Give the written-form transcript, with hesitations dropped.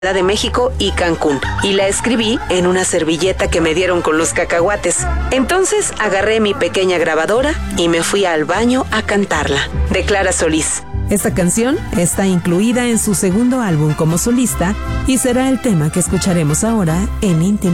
de México y Cancún, y la escribí en una servilleta que me dieron con los cacahuates. Entonces agarré mi pequeña grabadora y me fui al baño a cantarla, declara Solís. Esta canción está incluida en su segundo álbum como solista y será el tema que escucharemos ahora en Íntimo.